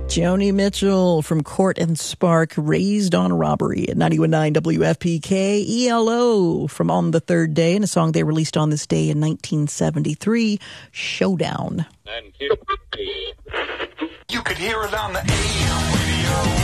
Joni Mitchell from Court and Spark, Raised on Robbery at 91.9 WFPK. ELO from On the Third Day, and a song they released on this day in 1973, Showdown. You could hear it on the AM radio.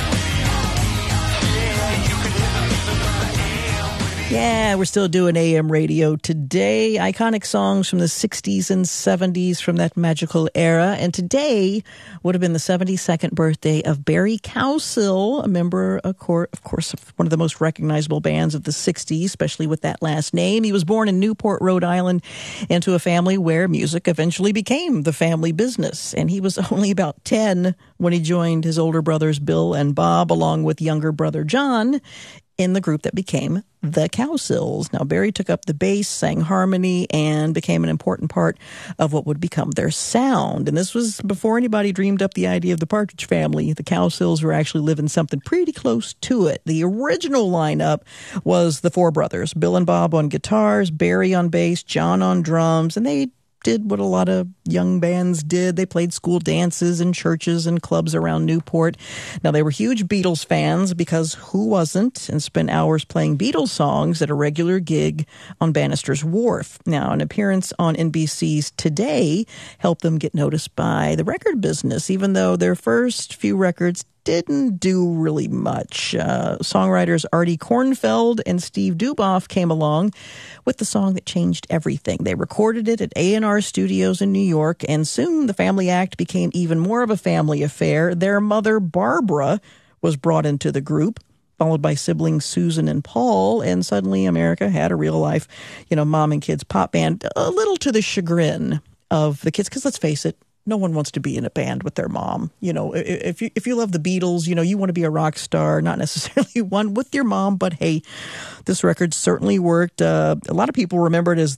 Yeah, we're still doing AM radio today. Iconic songs from the 60s and 70s from that magical era. And today would have been the 72nd birthday of Barry Cowsill, a member, of course, of one of the most recognizable bands of the 60s, especially with that last name. He was born in Newport, Rhode Island, into a family where music eventually became the family business. And he was only about 10 when he joined his older brothers Bill and Bob, along with younger brother John, in the group that became the Cowsills. Now, Barry took up the bass, sang harmony, and became an important part of what would become their sound. And this was before anybody dreamed up the idea of the Partridge Family. The Cowsills were actually living something pretty close to it. The original lineup was the four brothers, Bill and Bob on guitars, Barry on bass, John on drums, and they did what a lot of young bands did. They played school dances in churches and clubs around Newport. Now, they were huge Beatles fans, because who wasn't, and spent hours playing Beatles songs at a regular gig on Bannister's Wharf. Now, an appearance on NBC's Today helped them get noticed by the record business, even though their first few records didn't do really much. Songwriters Artie Kornfeld and Steve Duboff came along with the song that changed everything. They recorded it at A&R Studios in New York, and soon the family act became even more of a family affair. Their mother, Barbara, was brought into the group, followed by siblings Susan and Paul, and suddenly America had a real-life, mom and kids pop band, a little to the chagrin of the kids, because let's face it, no one wants to be in a band with their mom. If you love the Beatles, you want to be a rock star, not necessarily one with your mom. But hey, this record certainly worked. A lot of people remember it as